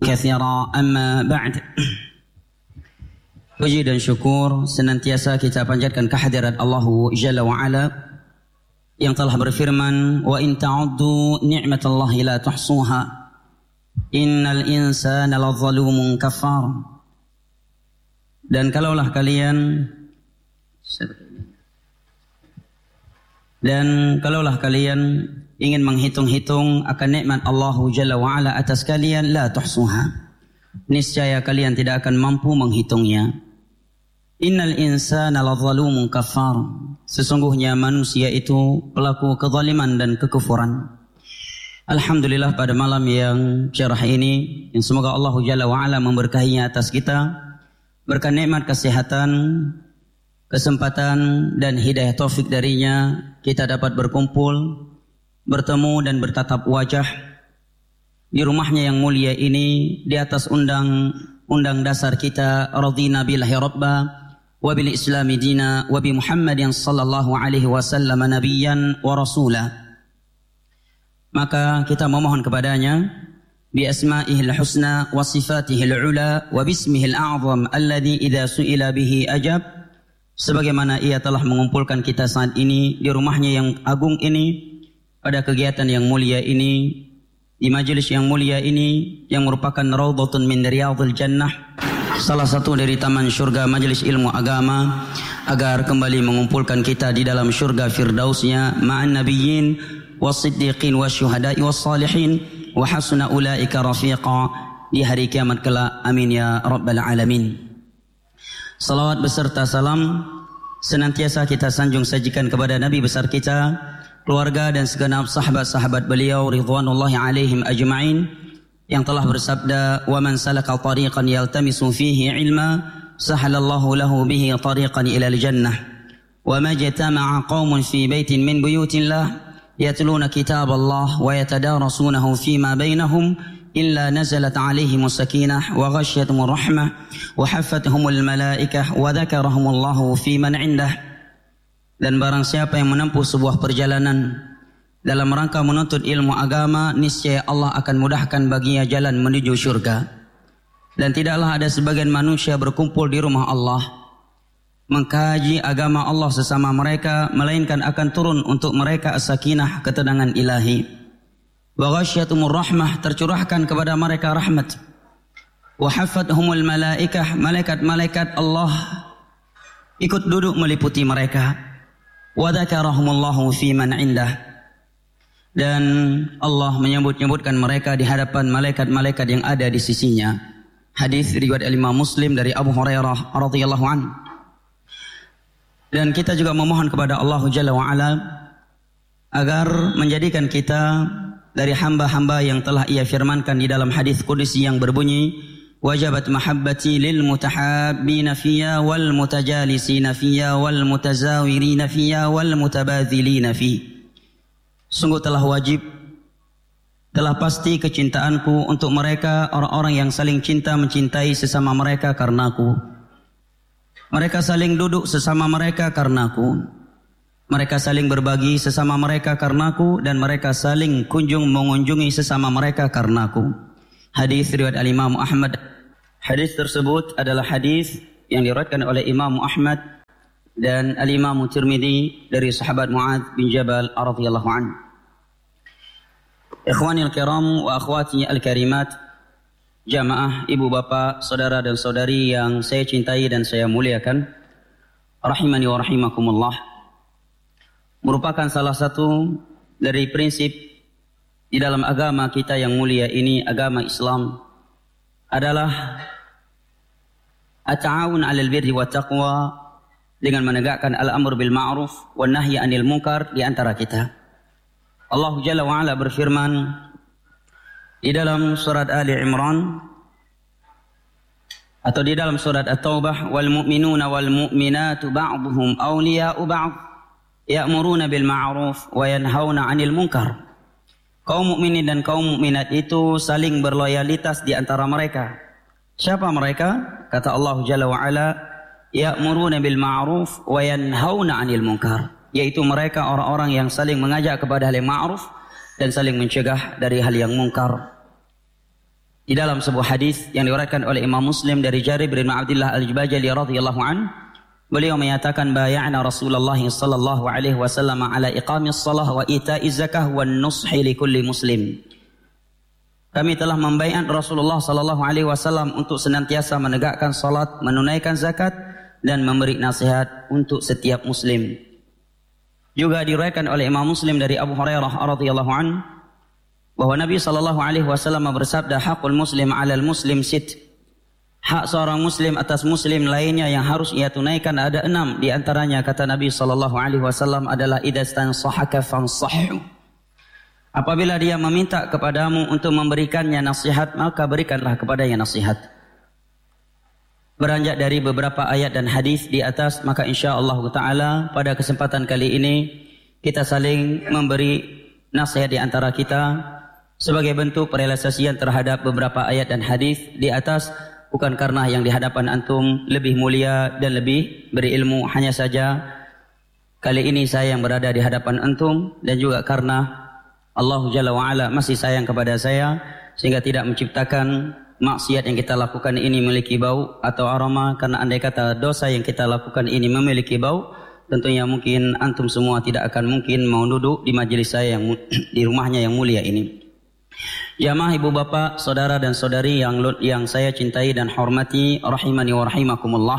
katsira. Amma ba'd. Puji dan syukur senantiasa kita panjatkan kehadirat Allah Jalla wa Ala yang telah berfirman, wa in ta'uddu ni'matallahi la tuhsuha innal insana ladzalumun kafar. Dan kalaulah kalian ingin menghitung-hitung akan nikmat Allah Jalla wa Ala atas kalian, la tuhsuha, niscaya kalian tidak akan mampu menghitungnya. Innal insana ladzalumun kafar, sesungguhnya manusia itu pelaku kezaliman dan kekufuran. Alhamdulillah, pada malam yang cerah ini, yang semoga Allah Jalla wa Ala memberkahinya atas kita, berkah nikmat kesehatan, kesempatan dan hidayah taufik darinya, kita dapat berkumpul, bertemu dan bertatap wajah di rumahnya yang mulia ini, di atas undang dasar kita, radina billahi rabba wa bil islami dina wa bi Muhammadin sallallahu alaihi wasallam nabiyyan wa rasula. Maka kita memohon kepadanya bi asma'ihil husna wa sifatihil ula wa bismihil a'zam alladhi idza su'ila bihi ajab, sebagaimana ia telah mengumpulkan kita saat ini di rumahnya yang agung ini, pada kegiatan yang mulia ini, di majelis yang mulia ini, yang merupakan raudhatun min riyadhil jannah, salah satu dari taman syurga majelis ilmu agama, agar kembali mengumpulkan kita di dalam syurga firdausnya ma'an nabiyyin was-siddiqin wasyuhada'i was-salihin wa hasuna ulaika rafiqa di hari kiamat kelak. Amin ya rabbal alamin. Salawat beserta salam senantiasa kita sanjung sajikan kepada Nabi besar kita, keluarga dan segenap sahabat-sahabat beliau ridwanullahi alaihim ajma'in, yang telah bersabda, wa man salaka tariqan yaltamisu fihi ilma sahalallahu lahu bihi tariqan ila al-jannah wa ma jatama'a qaumun fi baitin min buyutillah yatluna kitaballah wa yatadarasunahu fima bainahum illa nazalat alaihimus sakinah wa ghasyiyatuhumur rahmah wa hafathumul malaikah wa dzakarahumullahu fi man indah. Dan barang siapa yang menempuh sebuah perjalanan dalam rangka menuntut ilmu agama, niscaya Allah akan mudahkan baginya jalan menuju syurga. Dan tidaklah ada sebagian manusia berkumpul di rumah Allah mengkaji agama Allah sesama mereka, melainkan akan turun untuk mereka as-sakinah, ketenangan ilahi. Wa ghasyiyatuhumur rahmah, tercurahkan kepada mereka rahmat. Wa hafathumul malaikah, malaikat-malaikat Allah ikut duduk meliputi mereka. Wa dzakarahumullahu fi man indah, dan Allah menyebut-nyebutkan mereka di hadapan malaikat-malaikat yang ada di sisinya. Hadis riwayat Imam Muslim dari Abu Hurairah radhiyallahu anhu. Dan kita juga memohon kepada Allah Jalla wa Ala agar menjadikan kita dari hamba-hamba yang telah Ia firmankan di dalam hadis qudsi yang berbunyi, wajabat mahabbati lil mutahabbina fiyya wal mutajalisina fiyya wal mutazawirina fiyya wal mutabadzilina fi. Sungguh telah wajib, telah pasti kecintaanku untuk mereka, orang-orang yang saling cinta mencintai sesama mereka karenaku. Mereka saling duduk sesama mereka karenaku. Mereka saling berbagi sesama mereka karenaku, dan mereka saling mengunjungi sesama mereka karenaku. Hadis riwayat Al-Imam Ahmad. Hadis tersebut adalah hadis yang diriwayatkan oleh Imam Ahmad dan Al-Imam Tirmidzi dari sahabat Muadz bin Jabal radhiyallahu anhu. Ikhwanil kiram wa akhwati al-karimat, jamaah, ibu bapa, saudara dan saudari yang saya cintai dan saya muliakan, rahimani wa rahimakumullah. Merupakan salah satu dari prinsip di dalam agama kita yang mulia ini, agama Islam, adalah at-ta'awun 'alal birri wat taqwa, dengan menegakkan al-amr bil ma'ruf wan nahyi 'anil munkar di antara kita. Allah Jalla wa Ala berfirman di dalam surat Ali Imran atau di dalam surat At-Taubah, wal mu'minuna wal mu'minatu ba'duhum awliya'u ba'd ya'muruna bil ma'ruf wa yanhauna 'anil munkar. Kaum mukminin dan kaum mukminat itu saling berloyalitas di antara mereka. Siapa mereka? Kata Allah Jalla wa Ala, ya'muruna bil ma'ruf wa yanhauna 'anil munkar, yaitu mereka orang-orang yang saling mengajak kepada hal yang ma'ruf dan saling mencegah dari hal yang munkar. Di dalam sebuah hadis yang diriwayatkan oleh Imam Muslim dari Jarir bin Abdullah Al-Bajali radhiyallahu an, beliau menyatakan bay'ana Rasulullah sallallahu alaihi wasallam ala iqamis shalah wa ita'iz zakah wan nushi likulli muslim. Kami telah membaiat Rasulullah sallallahu alaihi wasallam untuk senantiasa menegakkan salat, menunaikan zakat dan memberi nasihat untuk setiap muslim. Juga diriwayatkan oleh Imam Muslim dari Abu Hurairah radhiyallahu an bahwa Nabi sallallahu alaihi wasallam bersabda, haqqul muslim 'alal muslim sit. Hak seorang muslim atas muslim lainnya yang harus ia tunaikan ada 6. Di antaranya kata Nabi sallallahu alaihi wasallam adalah idastan sahaka fansahhu. Apabila dia meminta kepadamu untuk memberikannya nasihat, maka berikanlah kepadanya nasihat. Beranjak dari beberapa ayat dan hadis di atas, maka insyaallah taala pada kesempatan kali ini kita saling memberi nasihat di antara kita sebagai bentuk perealisasian terhadap beberapa ayat dan hadis di atas, bukan karena yang di hadapan antum lebih mulia dan lebih berilmu, hanya saja kali ini saya yang berada di hadapan antum, dan juga karena Allah Jalla wa'ala masih sayang kepada saya sehingga tidak menciptakan maksiat yang kita lakukan ini memiliki bau atau aroma. Karena andai kata dosa yang kita lakukan ini memiliki bau, tentunya mungkin antum semua tidak akan mungkin mau duduk di majelis saya yang di rumahnya yang mulia ini. Jamaah ibu bapak, saudara dan saudari yang saya cintai dan hormati, rahimani wa rahimakumullah.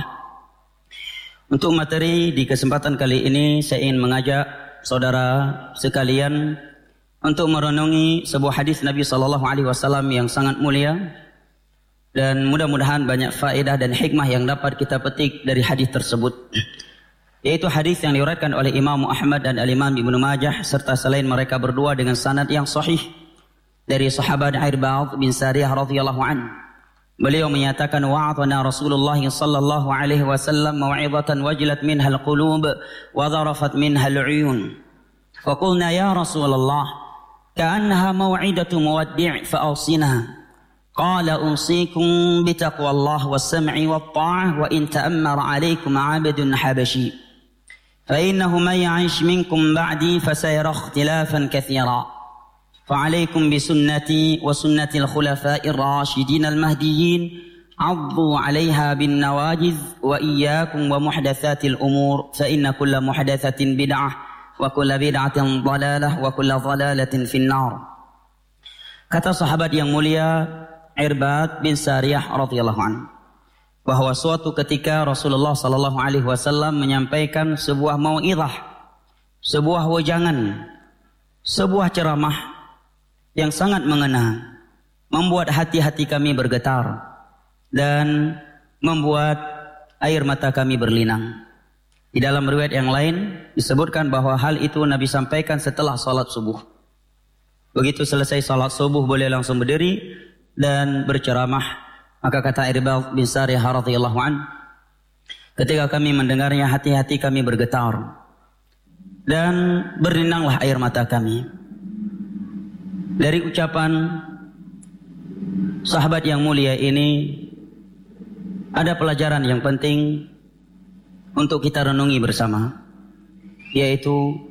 Untuk materi di kesempatan kali ini saya ingin mengajak saudara sekalian untuk merenungi sebuah hadis Nabi sallallahu alaihi wasallam yang sangat mulia, dan mudah-mudahan banyak faedah dan hikmah yang dapat kita petik dari hadis tersebut. Yaitu hadis yang diriwayatkan oleh Imam Ahmad dan Al-Imam Ibnu Majah serta selain mereka berdua dengan sanad yang sahih dari sahabat Irbad bin Sariyah radhiyallahu an. Beliau menyatakan wa'atana Rasulullah sallallahu alaihi wasallam mau'izatan wajilat minha al-qulub wa dharafat minha al-uyun. Faqulna ya Rasulullah ka'annaha mau'idatu muwaddi' fa'awsina. Qala usikum bitaqwallah was-sam'i wat-ta'ah wa in ta'ammara 'alaykum 'abdun habashi. Fa innahu man ya'ish minkum ba'di fasayara ikhtilafan katsira. فعليكم بسنتي وسنة الخلفاء الراشدين المهديين عضوا عليها بالنواجذ وإياكم ومحدثات الأمور فإن كل محدثة بدعة وكل بدعة ضلالة وكل ضلالة في النار. Kata sahabat yang mulia Irbad bin Sariyah radhiyallahu anhu bahwa suatu ketika Rasulullah sallallahu alaihi wasallam menyampaikan sebuah mau'izah, sebuah wejangan, sebuah ceramah yang sangat mengena, membuat hati-hati kami bergetar dan membuat air mata kami berlinang. Di dalam riwayat yang lain disebutkan bahwa hal itu Nabi sampaikan setelah salat subuh. Begitu selesai salat subuh beliau langsung berdiri dan berceramah. Maka kata Irbad bin Sariyah radhiyallahu an, ketika kami mendengarnya hati-hati kami bergetar dan berlinanglah air mata kami. Dari ucapan sahabat yang mulia ini ada pelajaran yang penting untuk kita renungi bersama, yaitu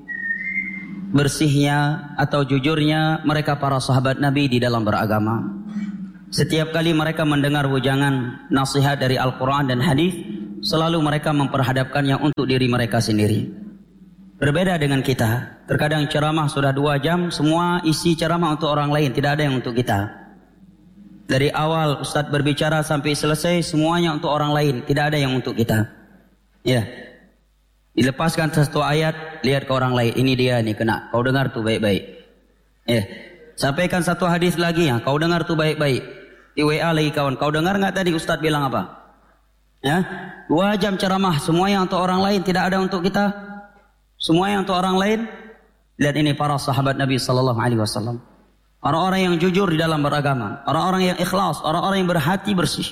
bersihnya atau jujurnya mereka para sahabat Nabi di dalam beragama. Setiap kali mereka mendengar wejangan nasihat dari Al-Quran dan hadis, selalu mereka memperhadapkannya untuk diri mereka sendiri. Berbeda dengan kita, terkadang ceramah sudah 2 jam, semua isi ceramah untuk orang lain, tidak ada yang untuk kita. Dari awal Ustaz berbicara sampai selesai, semuanya untuk orang lain, tidak ada yang untuk kita. Ya, dilepaskan satu ayat, lihat ke orang lain, ini dia nih kena, kau dengar tuh baik-baik. Ya, sampaikan satu hadis lagi, ya, kau dengar tuh baik-baik. Di WA lagi kawan, kau dengar nggak tadi Ustaz bilang apa? Ya, 2 jam ceramah, semuanya untuk orang lain, tidak ada untuk kita. Semuanya untuk orang lain. Lihat ini para sahabat Nabi sallallahu alaihi wasallam. Orang-orang yang jujur di dalam beragama, orang-orang yang ikhlas, orang-orang yang berhati bersih.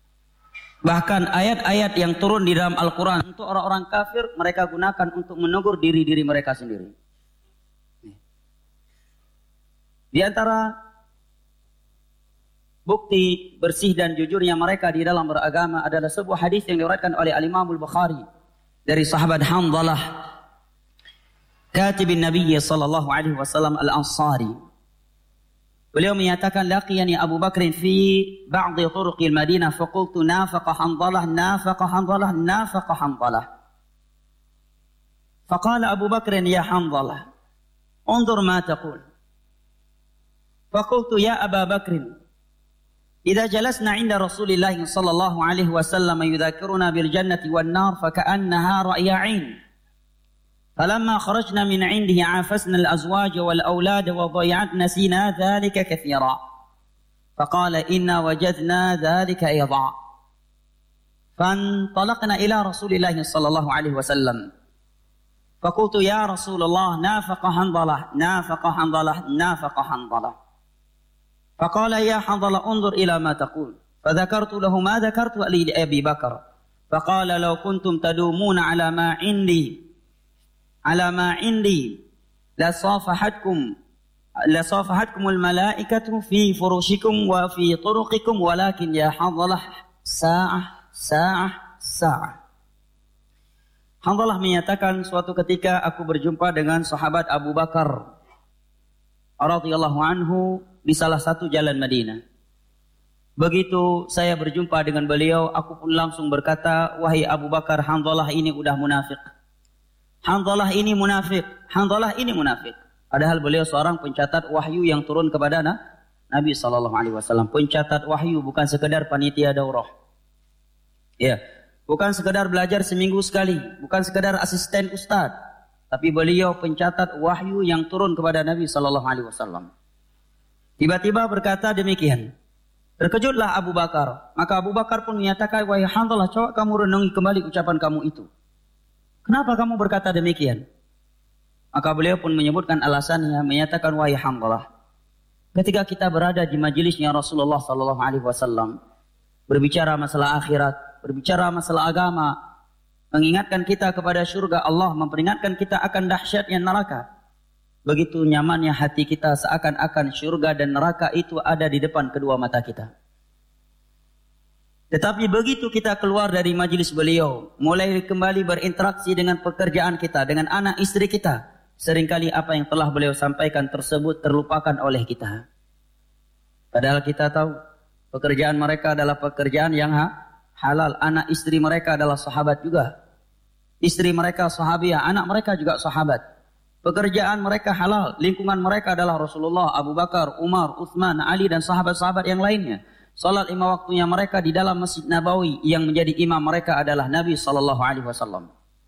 Bahkan ayat-ayat yang turun di dalam Al-Quran untuk orang-orang kafir mereka gunakan untuk menegur diri-diri mereka sendiri. Di antara bukti bersih dan jujurnya mereka di dalam beragama adalah sebuah hadis yang diriwayatkan oleh Al-Imam Al-Bukhari dari sahabat Hamdalah Katibin Nabi sallallahu alaihi wasallam Al-Ansari. Beliau menyatakan laqiyani Abu Bakr fi ba'd turuqil Madinah faqultu nafaqa Hanzalah nafaqa Hanzalah nafaqa Hanzalah. Faqala Abu Bakr ya Hanzalah unzur ma taqul. Faqultu ya Aba Bakr idza jalasna 'inda Rasulillah sallallahu alaihi wasallam yudzakkiruna bil jannati wan nar faka'annaha ra'ya 'ain. فلما خرجنا من عنده عافسنا الأزواج والأولاد وضيعت نسينا ذلك كثيرا فقال إنا وجدنا ذلك أيضا فانطلقنا إلى رسول الله صلى الله عليه وسلم فقلت يا رسول الله نافق حنظلة نافق حنظلة نافق حنظلة فقال يا حنظلة انظر إلى ما تقول فذكرت له ما ذكرت لأبي بكر فقال لو كنتم تدومون على ما عندي لصافحتكم الملائكة في فرشكم وفي طرقكم ولكن يا حنظلة ساعة. Hanzalah menyatakan suatu ketika aku berjumpa dengan sahabat Abu Bakar radhiyallahu anhu di salah satu jalan Madinah. Begitu saya berjumpa dengan beliau, aku pun langsung berkata, wahai Abu Bakar, Hanzalah ini udah munafik. Hanzalah ini munafik. Hanzalah ini munafik. Padahal beliau seorang pencatat wahyu yang turun kepada Nabi SAW. Pencatat wahyu, bukan sekedar panitia daurah. Ya, bukan sekedar belajar seminggu sekali, bukan sekedar asisten ustaz, tapi beliau pencatat wahyu yang turun kepada Nabi SAW. Tiba-tiba berkata demikian. Terkejutlah Abu Bakar. Maka Abu Bakar pun menyatakan, wahai Hanzalah, coba kamu renungi kembali ucapan kamu itu. Kenapa kamu berkata demikian? Maka beliau pun menyebutkan alasannya, menyatakan, wahai Hanzalah, ketika kita berada di majelisnya Rasulullah SAW, berbicara masalah akhirat, berbicara masalah agama, mengingatkan kita kepada surga Allah, memperingatkan kita akan dahsyatnya neraka. Begitu nyamannya hati kita, seakan-akan surga dan neraka itu ada di depan kedua mata kita. Tetapi begitu kita keluar dari majelis beliau, mulai kembali berinteraksi dengan pekerjaan kita, dengan anak istri kita, seringkali apa yang telah beliau sampaikan tersebut terlupakan oleh kita. Padahal kita tahu pekerjaan mereka adalah pekerjaan yang halal. Anak istri mereka adalah sahabat juga. Istri mereka sahabiah, anak mereka juga sahabat. Pekerjaan mereka halal, lingkungan mereka adalah Rasulullah, Abu Bakar, Umar, Uthman, Ali dan sahabat-sahabat yang lainnya. Salat 5 waktunya mereka di dalam Masjid Nabawi, yang menjadi imam mereka adalah Nabi SAW.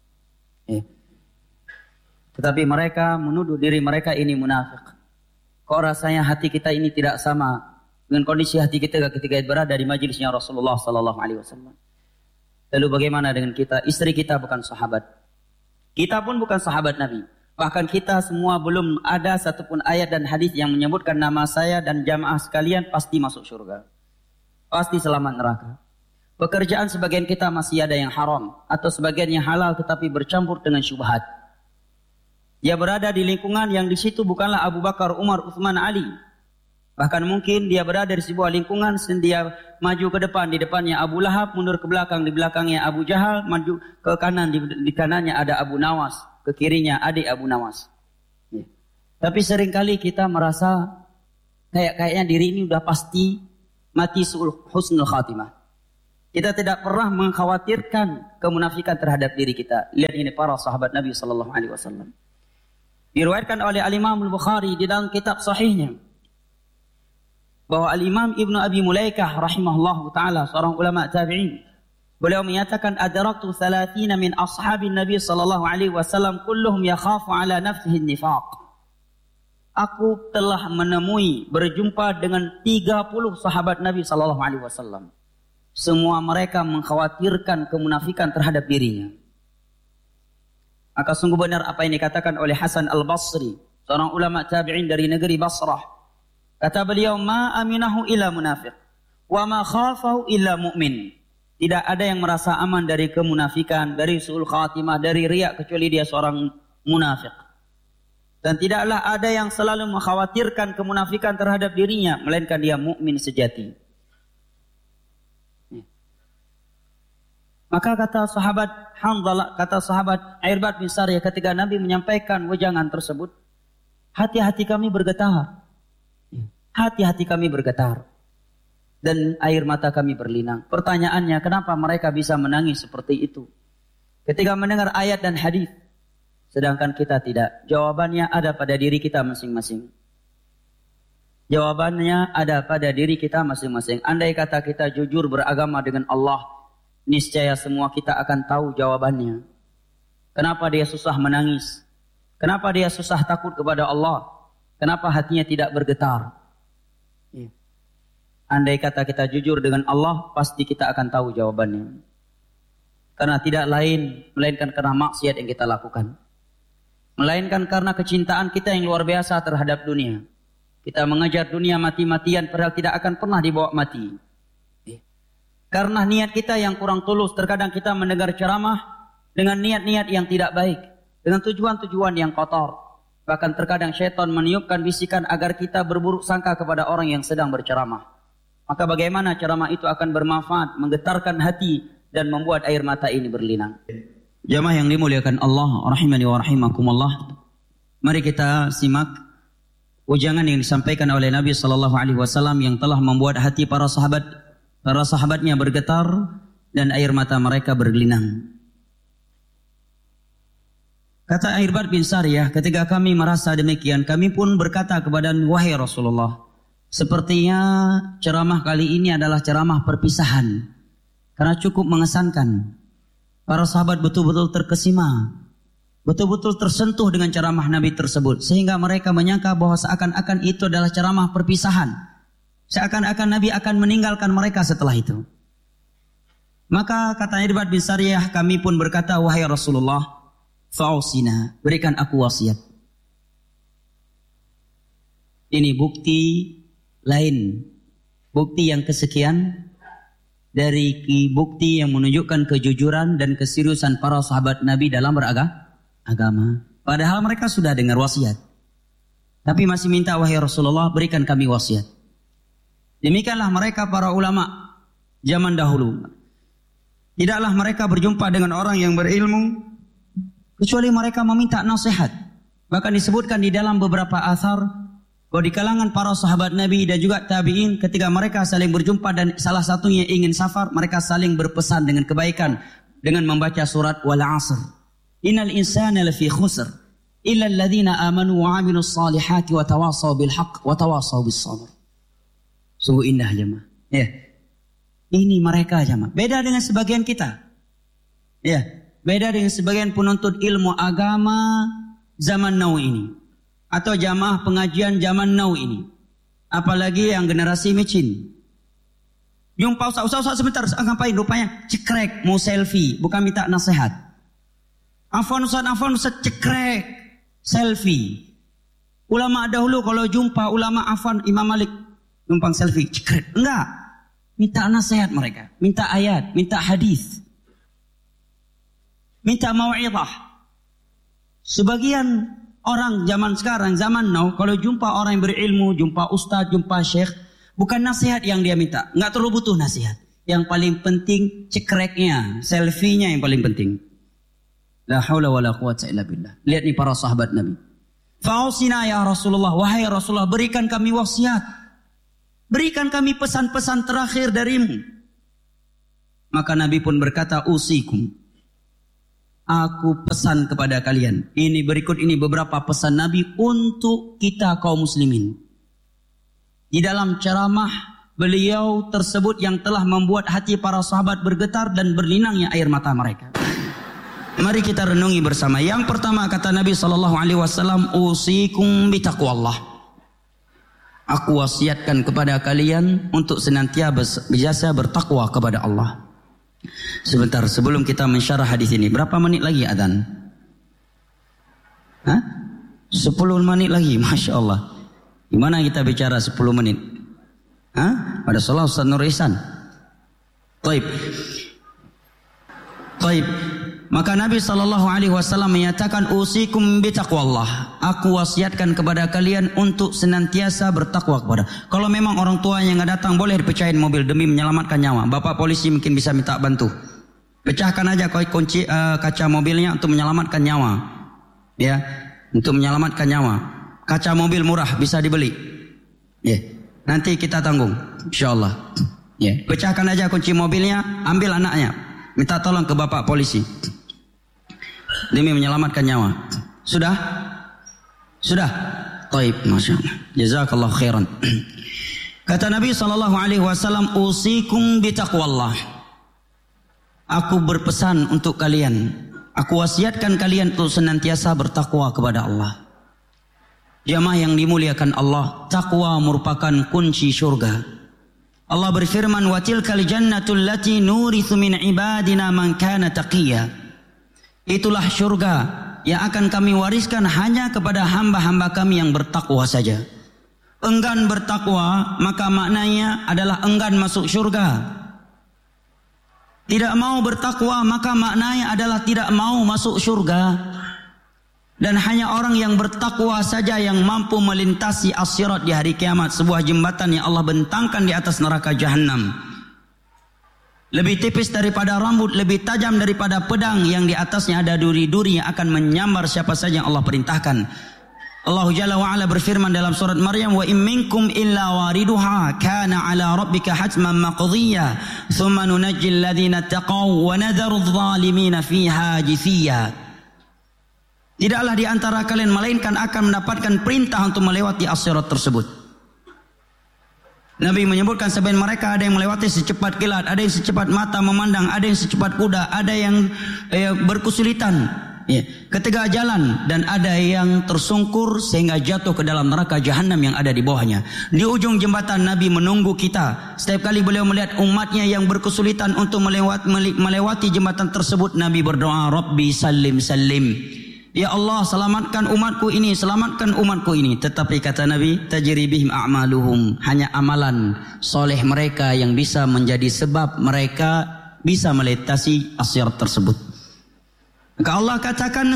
Tetapi mereka menuduh diri mereka ini munafik. Kok rasanya hati kita ini tidak sama dengan kondisi hati kita ketika berada di majelisnya Rasulullah SAW. Lalu bagaimana dengan kita? Istri kita bukan sahabat. Kita pun bukan sahabat Nabi. Bahkan kita semua belum ada satupun ayat dan hadis yang menyebutkan nama saya dan jamaah sekalian pasti masuk surga. Pasti selamat neraka. Pekerjaan sebagian kita masih ada yang haram, atau sebagian yang halal tetapi bercampur dengan syubhat. Dia berada di lingkungan yang di situ bukanlah Abu Bakar, Umar, Uthman, Ali. Bahkan mungkin dia berada di sebuah lingkungan, dia maju ke depan, di depannya Abu Lahab, mundur ke belakang, di belakangnya Abu Jahal, maju ke kanan, di kanannya ada Abu Nawas, ke kirinya adik Abu Nawas. Ya. Tapi seringkali kita merasa kayaknya diri ini udah pasti mati husnul khatimah. Kita tidak pernah mengkhawatirkan kemunafikan terhadap diri kita. Lihat ini para sahabat Nabi SAW. Diriwayatkan oleh Al-Imam Al-Bukhari di dalam kitab sahihnya, bahwa Al-Imam Ibnu Abi Mulaikah rahimahullahu ta'ala, seorang ulama tabi'in, beliau menyatakan, adraktu 30 min ashabin Nabi SAW kulluhum yakhafu ala nafsihi nifaq. Aku telah menemui, berjumpa dengan 30 sahabat Nabi SAW. Semua mereka mengkhawatirkan kemunafikan terhadap dirinya. Maka sungguh benar apa yang dikatakan oleh Hasan Al-Basri, seorang ulama tabi'in dari negeri Basrah. Kata beliau, ma aminahu illa munafiq, wa ma khafahu illa mu'min. Tidak ada yang merasa aman dari kemunafikan, dari su'ul khatimah, dari riya, kecuali dia seorang munafik. Dan tidaklah ada yang selalu mengkhawatirkan kemunafikan terhadap dirinya, melainkan dia mukmin sejati. Maka kata sahabat Hanzalah, kata sahabat Irbad bin Sariyah ketika Nabi menyampaikan wejangan tersebut, hati-hati kami bergetar. hati-hati kami bergetar dan air mata kami berlinang. Pertanyaannya, kenapa mereka bisa menangis seperti itu ketika mendengar ayat dan hadis, sedangkan kita tidak? Jawabannya ada pada diri kita masing-masing. Jawabannya ada pada diri kita masing-masing. Andai kata kita jujur beragama dengan Allah, niscaya semua kita akan tahu jawabannya. Kenapa dia susah menangis? Kenapa dia susah takut kepada Allah? Kenapa hatinya tidak bergetar? Andai kata kita jujur dengan Allah, pasti kita akan tahu jawabannya. Karena tidak lain, melainkan karena maksiat yang kita lakukan. Melainkan karena kecintaan kita yang luar biasa terhadap dunia. Kita mengejar dunia mati-matian padahal tidak akan pernah dibawa mati. Karena niat kita yang kurang tulus, terkadang kita mendengar ceramah dengan niat-niat yang tidak baik, dengan tujuan-tujuan yang kotor. Bahkan terkadang syaitan meniupkan bisikan agar kita berburuk sangka kepada orang yang sedang berceramah. Maka bagaimana ceramah itu akan bermanfaat, menggetarkan hati dan membuat air mata ini berlinang. Jamaah yang dimuliakan Allah, rahimani wa rahimakumullah. Mari kita simak ujangan yang disampaikan oleh Nabi SAW yang telah membuat hati para sahabatnya bergetar dan air mata mereka berlinang. Kata Irbad bin Sariyah, ketika kami merasa demikian, kami pun berkata kepada wahai Rasulullah, sepertinya ceramah kali ini adalah ceramah perpisahan, karena cukup mengesankan. Para sahabat betul-betul terkesima, betul-betul tersentuh dengan ceramah Nabi tersebut, sehingga mereka menyangka bahwa seakan-akan itu adalah ceramah perpisahan, seakan-akan Nabi akan meninggalkan mereka setelah itu. Maka kata Irbad bin Sariyah, kami pun berkata, wahai Rasulullah, fa'usina, berikan aku wasiat. Ini bukti lain, bukti yang kesekian dari bukti yang menunjukkan kejujuran dan keseriusan para sahabat Nabi dalam beragama. Padahal mereka sudah dengar wasiat, tapi masih minta, wahai Rasulullah, berikan kami wasiat. Demikianlah mereka para ulama zaman dahulu. Tidaklah mereka berjumpa dengan orang yang berilmu kecuali mereka meminta nasihat. Bahkan disebutkan di dalam beberapa athar bahwa di kalangan para sahabat Nabi dan juga tabi'in, ketika mereka saling berjumpa dan salah satunya ingin safar, mereka saling berpesan dengan kebaikan dengan membaca surat wal 'asr. Innal insana lafi khusr illa alladhina amanu wa 'amilus salihati wa tawasaw bil haqq wa tawasaw bis sabr. Sungguh indah jemaah. Ya. Ini mereka jemaah. Beda dengan sebagian kita. Ya, beda dengan sebagian penuntut ilmu agama zaman now ini, atau jamaah pengajian zaman now ini. Apalagi yang generasi micin. Jumpa Ustaz sebentar, ngapain? Rupanya cekrek, mau selfie, bukan minta nasihat. Afwan Ustaz, cekrek, selfie. Ulama dahulu kalau jumpa ulama Afwan, Imam Malik, numpang selfie, cekrek. Enggak. Minta nasihat mereka, minta ayat, minta hadis, minta mau'izah. Sebagian orang zaman sekarang, zaman now, kalau jumpa orang yang berilmu, jumpa ustaz, jumpa syekh, bukan nasihat yang dia minta. Enggak terlalu butuh nasihat. Yang paling penting cekreknya, selfie-nya yang paling penting. La haula wala quwwata illa billah. Lihat nih para sahabat Nabi. Fa'usina ya Rasulullah, wahai Rasulullah, berikan kami wasiat. Berikan kami pesan-pesan terakhir darimu. Maka Nabi pun berkata, usikum, aku pesan kepada kalian. Berikut ini beberapa pesan Nabi untuk kita kaum muslimin. Di dalam ceramah beliau tersebut yang telah membuat hati para sahabat bergetar dan berlinangnya air mata mereka. Mari kita renungi bersama. Yang pertama kata Nabi SAW, usikum bitaqwallah. Aku wasiatkan kepada kalian untuk senantiasa bertakwa kepada Allah. Sebentar, sebelum kita mensyarah hadis ini, berapa menit lagi adzan? 10 menit lagi, Masya Allah. Gimana kita bicara 10 menit? Pada salat Ustaz Nur Ihsan. Taib. Maka Nabi SAW menyatakan, usikum bitaqwallah. Aku wasiatkan kepada kalian untuk senantiasa bertakwa kepada. Kalau memang orang tua yang nggak datang, boleh dipecahin mobil demi menyelamatkan nyawa. Bapak polisi mungkin bisa minta bantu. Pecahkan aja kunci kaca mobilnya untuk menyelamatkan nyawa. Ya, untuk menyelamatkan nyawa. Kaca mobil murah bisa dibeli. Ya. Nanti kita tanggung, insyaallah. Ya, pecahkan aja kunci mobilnya, ambil anaknya, minta tolong ke bapak polisi demi menyelamatkan nyawa. Sudah? Taib, masya Allah. Jazakallah khairan. Kata Nabi SAW, usikum bitaqwallah. Aku berpesan untuk kalian, aku wasiatkan kalian untuk senantiasa bertakwa kepada Allah. Jamaah yang dimuliakan Allah, takwa merupakan kunci syurga. Allah berfirman, wa tilkal jannatul lati nurithu min ibadina man kana taqiyya. Itulah syurga yang akan kami wariskan hanya kepada hamba-hamba kami yang bertakwa saja. Enggan bertakwa maka maknanya adalah enggan masuk syurga. Tidak mau bertakwa maka maknanya adalah tidak mau masuk syurga. Dan hanya orang yang bertakwa saja yang mampu melintasi as-sirat di hari kiamat, sebuah jembatan yang Allah bentangkan di atas neraka Jahannam. Lebih tipis daripada rambut, lebih tajam daripada pedang, yang di atasnya ada duri-duri yang akan menyambar siapa saja yang Allah perintahkan. Allah Jalla wa Ala berfirman dalam surat Maryam, wa in minkum illa wariduha kana ala rabbika hatman maqdiyya thumma nunajjil ladzina taqaw wa nadharu adh-dhalimina fiha jithiya. Tidaklah di antara kalian melainkan akan mendapatkan perintah untuk melewati as-sirat tersebut. Nabi menyebutkan sebagian mereka ada yang melewati secepat kilat, ada yang secepat mata memandang, ada yang secepat kuda, ada yang berkesulitan ketika jalan, dan ada yang tersungkur sehingga jatuh ke dalam neraka Jahannam yang ada di bawahnya. Di ujung jembatan Nabi menunggu kita. Setiap kali beliau melihat umatnya yang berkesulitan untuk melewati jembatan tersebut, Nabi berdoa, Rabbi salim salim. Ya Allah, selamatkan umatku ini, selamatkan umatku ini. Tetapi kata Nabi, tajri bihim a'maluhum, hanya amalan soleh mereka yang bisa menjadi sebab mereka bisa melintasi as-sirat tersebut. Maka Allah katakan,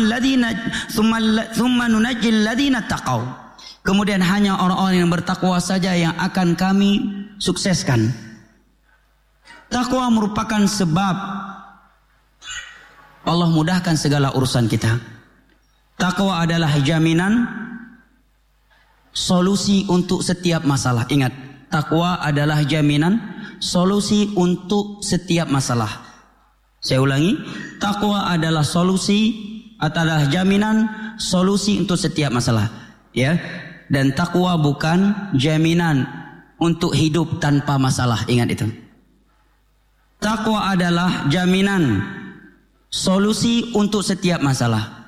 thumma nunajjil ladzina taqaw. Kemudian hanya orang-orang yang bertakwa saja yang akan kami sukseskan. Takwa merupakan sebab Allah mudahkan segala urusan kita. Takwa adalah jaminan solusi untuk setiap masalah. Ingat, takwa adalah jaminan solusi untuk setiap masalah. Saya ulangi, takwa adalah jaminan solusi untuk setiap masalah. Ya, dan takwa bukan jaminan untuk hidup tanpa masalah. Ingat itu. Takwa adalah jaminan solusi untuk setiap masalah.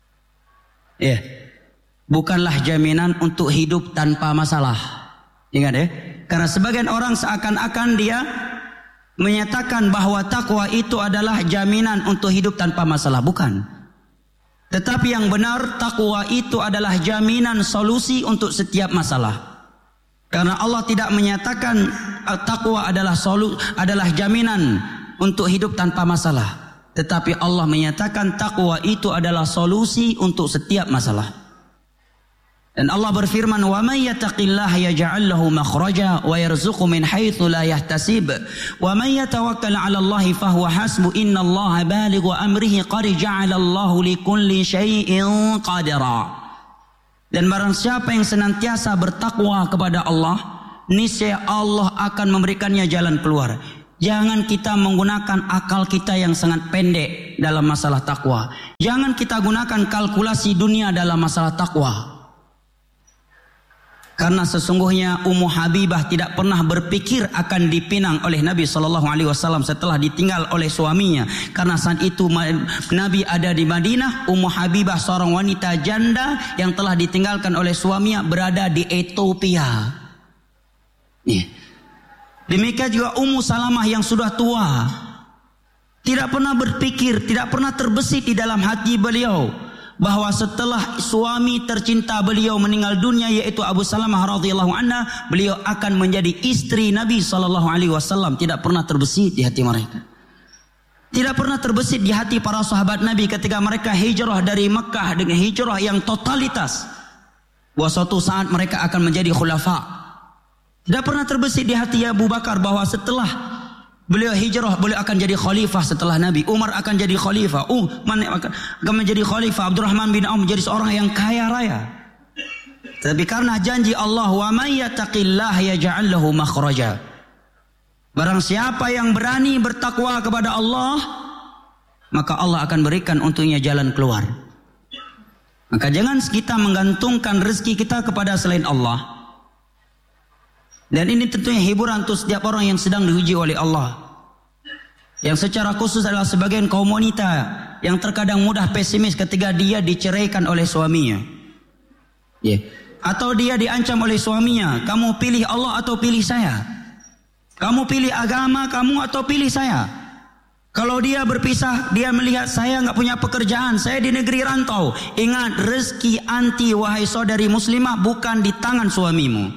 Bukanlah jaminan untuk hidup tanpa masalah. Ingat karena sebagian orang seakan-akan dia menyatakan bahwa takwa itu adalah jaminan untuk hidup tanpa masalah. Bukan. Tetapi yang benar, takwa itu adalah jaminan solusi untuk setiap masalah. Karena Allah tidak menyatakan takwa adalah jaminan untuk hidup tanpa masalah. Tetapi Allah menyatakan takwa itu adalah solusi untuk setiap masalah. Dan Allah berfirman, "Wa may yattaqillaha yaj'al lahu makhraja wa yarzuqhu min haitsu la yahtasib. Wa may yatawakkal 'ala Allahi fahuwa hasbuh. Innallaha balighu amrihi qad ja'ala Allahu likulli syai'in qadira." Dan barang siapa yang senantiasa bertakwa kepada Allah, niscaya Allah akan memberikannya jalan keluar. Jangan kita menggunakan akal kita yang sangat pendek dalam masalah takwa. Jangan kita gunakan kalkulasi dunia dalam masalah takwa. Karena sesungguhnya Ummu Habibah tidak pernah berpikir akan dipinang oleh Nabi SAW setelah ditinggal oleh suaminya. Karena saat itu Nabi ada di Madinah, Ummu Habibah seorang wanita janda yang telah ditinggalkan oleh suaminya berada di Ethiopia. Demikian juga Ummu Salamah yang sudah tua. Tidak pernah berpikir, tidak pernah terbesit di dalam hati beliau bahwa setelah suami tercinta beliau meninggal dunia, yaitu Abu Salamah radhiyallahu anha, beliau akan menjadi istri Nabi SAW. Tidak pernah terbesit di hati mereka. Tidak pernah terbesit di hati para sahabat Nabi ketika mereka hijrah dari Mekah dengan hijrah yang totalitas, bahwa suatu saat mereka akan menjadi khulafa. Tidak pernah terbesit di hati Abu Bakar bahwa setelah beliau hijrah, beliau akan jadi khalifah setelah Nabi. Umar akan jadi khalifah. Akan menjadi khalifah. Abdurrahman bin Auf menjadi seorang yang kaya raya. Tapi karena janji Allah, wa may yattaqillaha yaj'al lahu makhraja. Barang siapa yang berani bertakwa kepada Allah, maka Allah akan berikan untuknya jalan keluar. Maka jangan kita menggantungkan rezeki kita kepada selain Allah. Dan ini tentunya hiburan untuk setiap orang yang sedang diuji oleh Allah. Yang secara khusus adalah sebagian kaum wanita yang terkadang mudah pesimis ketika dia diceraikan oleh suaminya. Atau dia diancam oleh suaminya, kamu pilih Allah atau pilih saya? Kamu pilih agama kamu atau pilih saya? Kalau dia berpisah, dia melihat saya nggak punya pekerjaan, saya di negeri rantau. Ingat, rezeki anti wahai saudari muslimah bukan di tangan suamimu.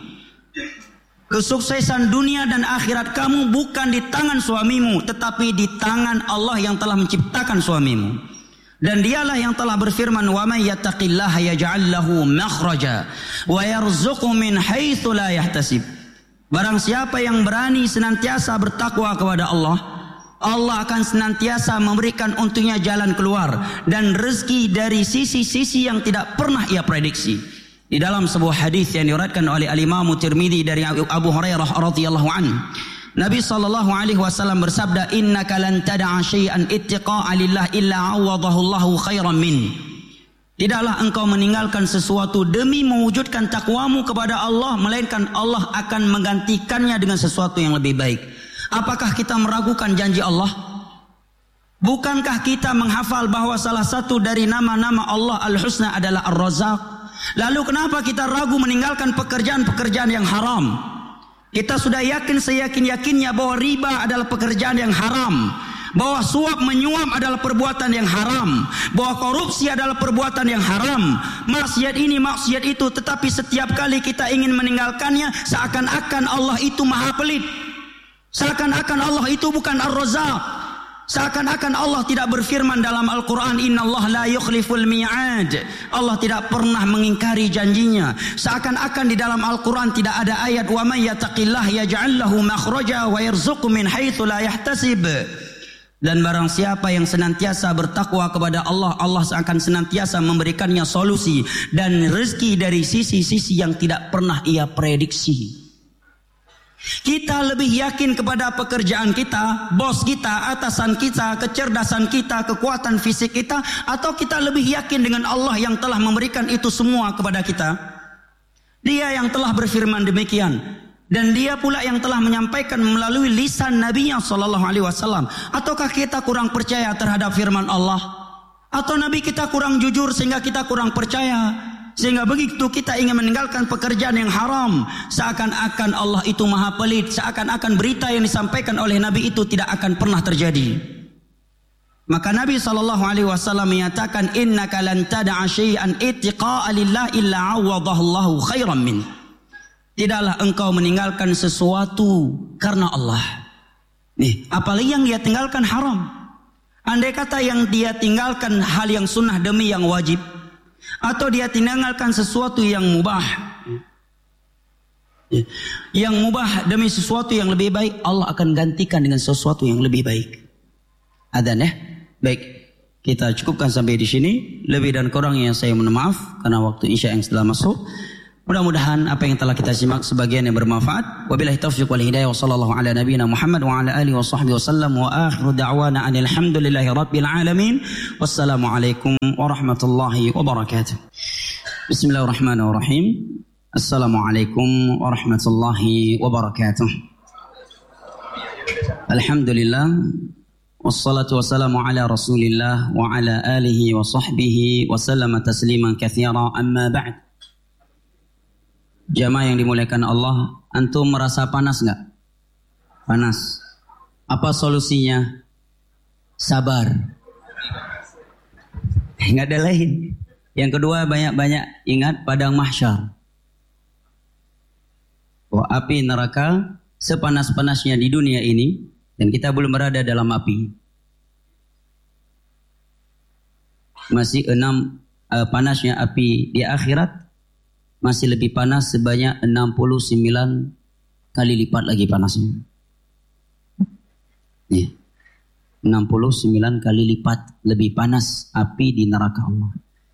Kesuksesan dunia dan akhirat kamu bukan di tangan suamimu, tetapi di tangan Allah yang telah menciptakan suamimu. Dan dialah yang telah berfirman, wa may yattaqillaha yaj'al lahu makhraja wa yarzuqhu min haitsu la yahtasib. Barang siapa yang berani senantiasa bertakwa kepada Allah, Allah akan senantiasa memberikan untuknya jalan keluar dan rezeki dari sisi-sisi yang tidak pernah ia prediksi. Di dalam sebuah hadis yang diriwayatkan oleh Al-Imam Tirmidzi dari Abu Hurairah radhiyallahu anhu, Nabi sallallahu alaihi wasallam bersabda, innaka lan tad'a syai'an ittiqa'a lillah illa 'awadahu Allahu khairan min. Tidaklah engkau meninggalkan sesuatu demi mewujudkan takwamu kepada Allah, melainkan Allah akan menggantikannya dengan sesuatu yang lebih baik. Apakah kita meragukan janji Allah? Bukankah kita menghafal bahwa salah satu dari nama-nama Allah Al-Husna adalah Ar-Razzaq? Lalu kenapa kita ragu meninggalkan pekerjaan-pekerjaan yang haram? Kita sudah yakin seyakin-yakinnya bahwa riba adalah pekerjaan yang haram, bahwa suap menyuap adalah perbuatan yang haram, bahwa korupsi adalah perbuatan yang haram, maksiat ini maksiat itu, tetapi setiap kali kita ingin meninggalkannya seakan-akan Allah itu maha pelit, seakan-akan Allah itu bukan Ar-Razzaq, seakan-akan Allah tidak berfirman dalam Al-Quran, innallaha la yukhliful mi'ad, Allah tidak pernah mengingkari janjinya. Seakan-akan di dalam Al-Quran tidak ada ayat wa may yattaqillaha yaj'al lahu makhraja wa yarzuqhu min haitsu la yahtasib. Dan barang siapa yang senantiasa bertakwa kepada Allah, Allah akan senantiasa memberikannya solusi dan rezeki dari sisi-sisi yang tidak pernah ia prediksi. Kita lebih yakin kepada pekerjaan kita, bos kita, atasan kita, kecerdasan kita, kekuatan fisik kita, atau kita lebih yakin dengan Allah yang telah memberikan itu semua kepada kita? Dia yang telah berfirman demikian. Dan dia pula yang telah menyampaikan melalui lisan Nabi-Nya SAW. Ataukah kita kurang percaya terhadap firman Allah? Atau Nabi kita kurang jujur sehingga kita kurang percaya? Sehingga begitu kita ingin meninggalkan pekerjaan yang haram, seakan-akan Allah itu maha pelit, seakan-akan berita yang disampaikan oleh Nabi itu tidak akan pernah terjadi. Maka Nabi SAW menyatakan, innaka lan tad'a syai'an ittiqa'a lillah illa 'awadahu Allahu khairan min. Tidaklah engkau meninggalkan sesuatu karena Allah. Apalagi yang dia tinggalkan haram. Andai kata yang dia tinggalkan hal yang sunnah demi yang wajib, atau dia tinggalkan sesuatu yang mubah, yang mubah demi sesuatu yang lebih baik, Allah akan gantikan dengan sesuatu yang lebih baik. Adzan ya. Baik, kita cukupkan sampai di sini. Lebih dan kurang yang saya mohon maaf karena waktu Isya yang setelah masuk. Mudah-mudahan apa yang telah kita simak sebagian yang bermanfaat. Wabillahi taufiq wal hidayah wa sallallahu ala nabiyyina Muhammad wa ala alihi wa sahbihi wasallam wa akhiru da'wana anil hamdulillahi rabbil alamin. Wassalamu alaikum warahmatullahi wabarakatuh. Bismillahirrahmanirrahim. Assalamualaikum warahmatullahi wabarakatuh. Alhamdulillah wassalatu wassalamu ala Rasulillah wa ala alihi wa sahbihi wa sallama tasliman katsira, amma ba'd. Jamaah yang dimuliakan Allah, antum merasa panas enggak? Panas. Apa solusinya? Sabar. Enggak ada lain. Yang kedua, banyak-banyak ingat padang mahsyar. Bahwa api neraka sepanas-panasnya di dunia ini, dan kita belum berada dalam api. Masih panasnya api di akhirat masih lebih panas sebanyak 69 kali lipat lagi panasnya. 69 kali lipat lebih panas api di neraka Allah.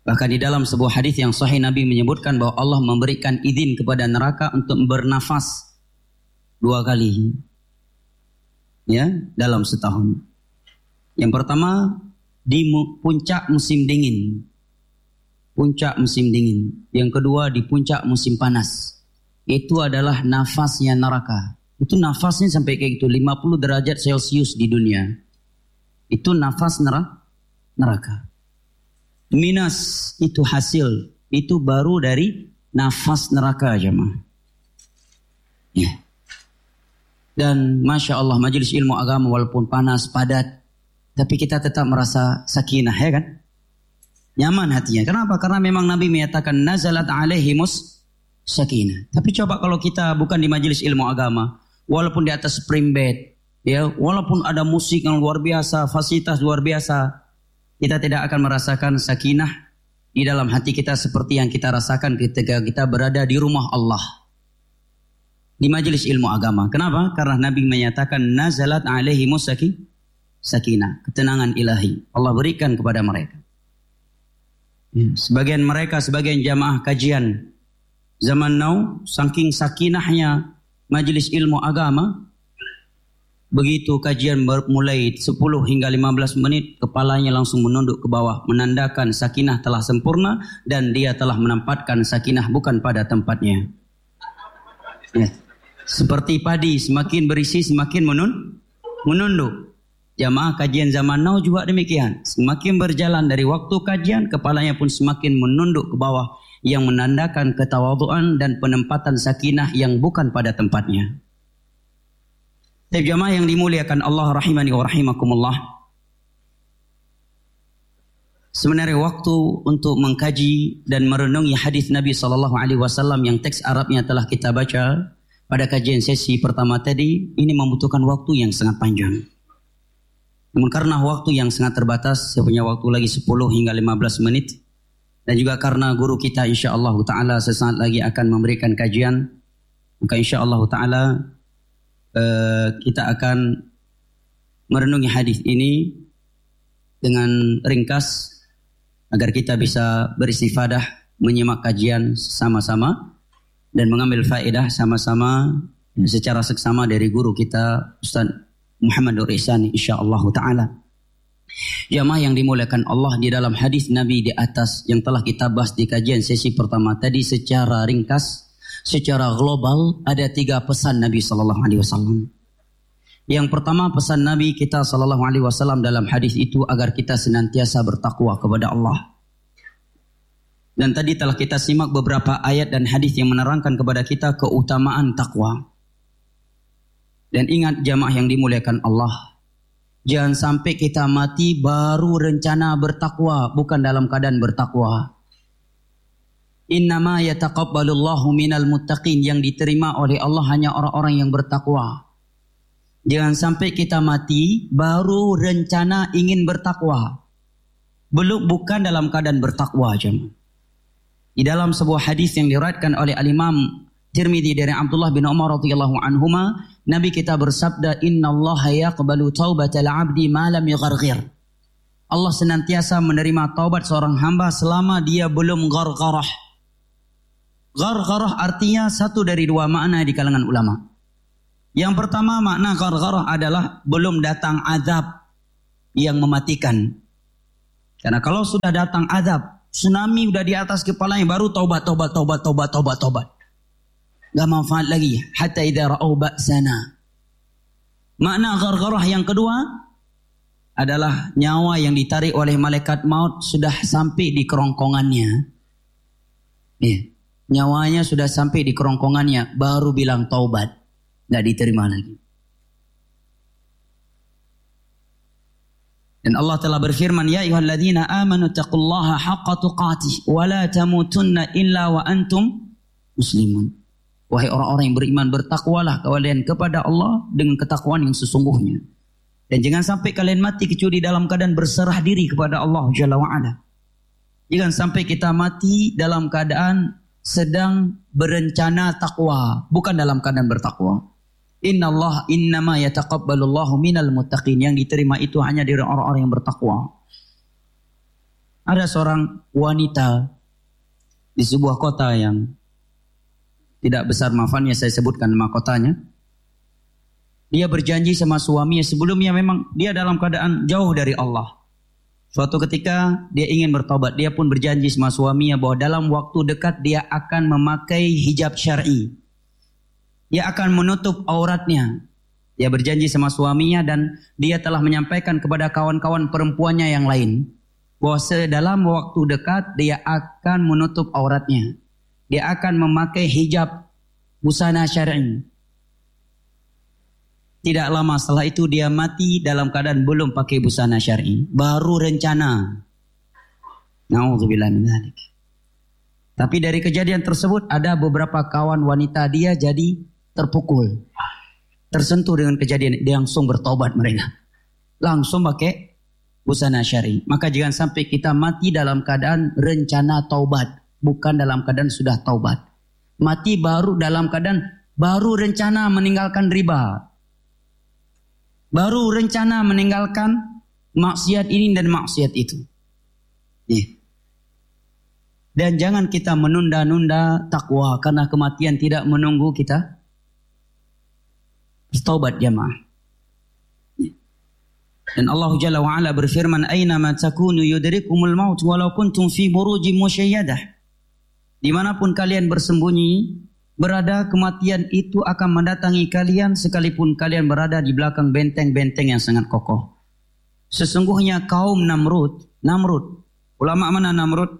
Bahkan di dalam sebuah hadis yang sahih Nabi menyebutkan bahwa Allah memberikan izin kepada neraka untuk bernafas 2 kali. Ya, dalam setahun. Yang pertama di puncak musim dingin. Puncak musim dingin. Yang kedua di puncak musim panas. Itu adalah nafasnya neraka. Itu nafasnya sampai kayak gitu, 50 derajat Celcius di dunia. Itu nafas neraka. Minus itu hasil. Itu baru dari nafas neraka jemaah. Ya. Dan Masya Allah majelis ilmu agama walaupun panas, padat, tapi kita tetap merasa sakinah, ya kan? Nyaman hatinya. Kenapa? Karena memang Nabi menyatakan nazalat alaihimus sakinah. Tapi coba kalau kita bukan di majelis ilmu agama, walaupun di atas spring bed, ya, walaupun ada musik yang luar biasa, fasilitas luar biasa, kita tidak akan merasakan sakinah di dalam hati kita seperti yang kita rasakan ketika kita berada di rumah Allah, di majelis ilmu agama. Kenapa? Karena Nabi menyatakan nazalat alaihimus sakinah, ketenangan ilahi Allah berikan kepada mereka. Sebagian jamaah kajian zaman now, saking sakinahnya majelis ilmu agama, begitu kajian mulai 10 hingga 15 menit, kepalanya langsung menunduk ke bawah, menandakan sakinah telah sempurna dan dia telah menempatkan sakinah bukan pada tempatnya. Ya. Seperti padi, semakin berisi semakin menunduk. Jamaah kajian zaman now juga demikian. Semakin berjalan dari waktu kajian, kepalanya pun semakin menunduk ke bawah, yang menandakan ketawadhuan dan penempatan sakinah yang bukan pada tempatnya. Tapi jamaah yang dimuliakan Allah rahimani wa rahimakumullah, sebenarnya waktu untuk mengkaji dan merenungi hadis Nabi SAW yang teks Arabnya telah kita baca pada kajian sesi pertama tadi, ini membutuhkan waktu yang sangat panjang. Namun karena waktu yang sangat terbatas, saya punya waktu lagi 10 hingga 15 menit. Dan juga karena guru kita insyaAllah ta'ala sesaat lagi akan memberikan kajian, maka insyaAllah ta'ala kita akan merenungi hadis ini dengan ringkas agar kita bisa beristifadah, menyimak kajian sama-sama dan mengambil faedah sama-sama secara seksama dari guru kita Ustaz Muhammad Nur Ihsani insyaallah taala. Jamaah yang dimuliakan Allah, di dalam hadis Nabi di atas yang telah kita bahas di kajian sesi pertama tadi secara ringkas, secara global ada 3 pesan Nabi sallallahu alaihi wasallam. Yang pertama, pesan Nabi kita sallallahu alaihi wasallam dalam hadis itu agar kita senantiasa bertakwa kepada Allah. Dan tadi telah kita simak beberapa ayat dan hadis yang menerangkan kepada kita keutamaan takwa. Dan ingat jamaah yang dimuliakan Allah, jangan sampai kita mati baru rencana bertakwa, bukan dalam keadaan bertakwa. Innama yataqabbalullahu minal muttaqin, yang diterima oleh Allah hanya orang-orang yang bertakwa. Jangan sampai kita mati baru rencana ingin bertakwa, bukan dalam keadaan bertakwa jemaah. Di dalam sebuah hadis yang diriwayatkan oleh Al-Imam Tirmidzi dari Abdullah bin Umar radhiyallahu anhuma, Nabi kita bersabda, innallaha yaqbalu taubatal 'abdi ma lam yugharghir. Allah senantiasa menerima taubat seorang hamba selama dia belum ghargharah. Ghargharah artinya satu dari 2 makna di kalangan ulama. Yang pertama, makna ghargharah adalah belum datang azab yang mematikan. Karena kalau sudah datang azab, tsunami udah di atas kepalanya, baru taubat. Gak manfaat lagi. Hatta idza ra'au ba'sana. Makna ghargharah yang kedua adalah nyawa yang ditarik oleh malaikat maut sudah sampai di kerongkongannya. Ya, nyawanya sudah sampai di kerongkongannya, baru bilang taubat. Gak diterima lagi. Dan Allah telah berfirman, ya ayyuhalladzina amanu taqullaha haqqa tuqatih wa la tamutunna illa wa antum muslimun. Wahai orang-orang yang beriman, bertakwalah kalian kepada Allah dengan ketakwaan yang sesungguhnya. Dan jangan sampai kalian mati kecuali dalam keadaan berserah diri kepada Allah Jalla wa'ala. Jangan sampai kita mati dalam keadaan sedang berencana takwa, bukan dalam keadaan bertakwa. Innallaha innama yataqabbalullahu minal muttaqin, yang diterima itu hanya dari orang-orang yang bertakwa. Ada seorang wanita di sebuah kota yang tidak besar maafnya saya sebutkan nama kotanya. Dia berjanji sama suaminya, sebelumnya memang dia dalam keadaan jauh dari Allah. Suatu ketika dia ingin bertobat, dia pun berjanji sama suaminya bahwa dalam waktu dekat dia akan memakai hijab syar'i. Dia akan menutup auratnya. Dia berjanji sama suaminya dan dia telah menyampaikan kepada kawan-kawan perempuannya yang lain bahwa dalam waktu dekat dia akan menutup auratnya. Dia akan memakai hijab busana syar'i. Tidak lama setelah itu dia mati dalam keadaan belum pakai busana syar'i. Baru rencana. Na'udzubillah min dzalik. Tapi dari kejadian tersebut ada beberapa kawan wanita dia jadi terpukul. Tersentuh dengan kejadian. Dia langsung bertobat mereka. Langsung pakai busana syar'i. Maka jangan sampai kita mati dalam keadaan rencana taubat. Bukan dalam keadaan sudah taubat. Mati baru dalam keadaan baru rencana meninggalkan riba. Baru rencana meninggalkan maksiat ini dan maksiat itu. Dan jangan kita menunda-nunda takwa karena kematian tidak menunggu kita. Taubat jamaah. Dan Allah Jalla wa Ala berfirman, "Aynama takunu yudrikumul maut walau kuntum fi burujin musyayyadah." Dimanapun kalian bersembunyi, berada, kematian itu akan mendatangi kalian sekalipun kalian berada di belakang benteng-benteng yang sangat kokoh. Sesungguhnya kaum Namrud. Ulama mana Namrud?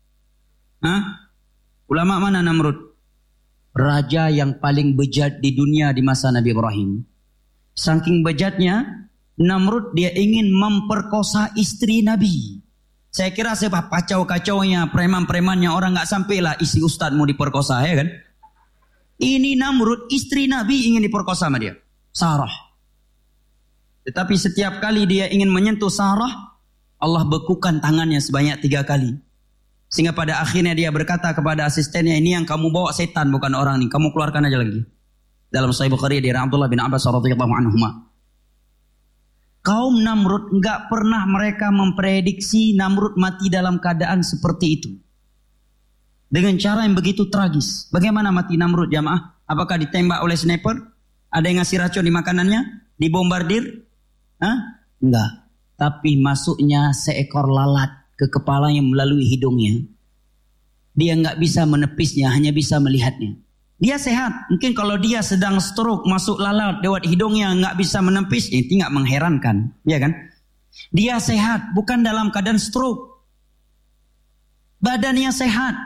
Ulama mana Namrud? Raja yang paling bejat di dunia di masa Nabi Ibrahim. Saking bejatnya, Namrud dia ingin memperkosa istri Nabi. Saya kira sebab kacau-kacaunya, preman-premannya orang nggak sampailah isi ustadz mau diperkosa, ya kan? Ini Namrud, istri Nabi ingin diperkosa sama dia. Sarah. Tetapi setiap kali dia ingin menyentuh Sarah, Allah bekukan tangannya sebanyak 3 kali. Sehingga pada akhirnya dia berkata kepada asistennya, ini yang kamu bawa setan bukan orang ini. Kamu keluarkan aja lagi. Dalam Sahih Bukhari dari Abdullah bin Abbas radhiyallahu anhuma. Kaum Namrud enggak pernah mereka memprediksi Namrud mati dalam keadaan seperti itu. Dengan cara yang begitu tragis. Bagaimana mati Namrud jamaah? Apakah ditembak oleh sniper? Ada yang ngasih racun di makanannya? Dibombardir? Enggak. Tapi masuknya seekor lalat ke kepalanya melalui hidungnya. Dia enggak bisa menepisnya, hanya bisa melihatnya. Dia sehat. Mungkin kalau dia sedang stroke, masuk lalat lewat hidungnya, enggak bisa menepis, itu enggak mengherankan. Ya kan? Dia sehat, bukan dalam keadaan stroke. Badannya sehat.